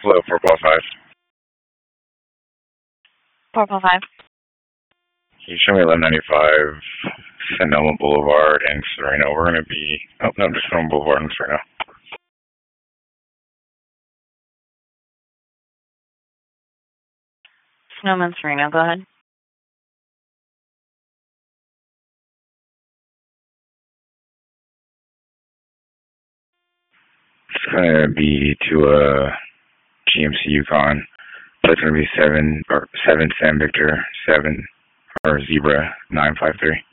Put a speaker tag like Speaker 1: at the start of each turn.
Speaker 1: Hello, 455.
Speaker 2: 455.
Speaker 1: Can you show me 1195 Sonoma Boulevard in Sereno? We're going to be... Oh, no, just Sonoma Boulevard in Sereno.
Speaker 2: Sonoma and Sereno, go ahead.
Speaker 1: It's going to be to GMC Yukon. That's going to be 7 Sam Victor 7 or Zebra 953.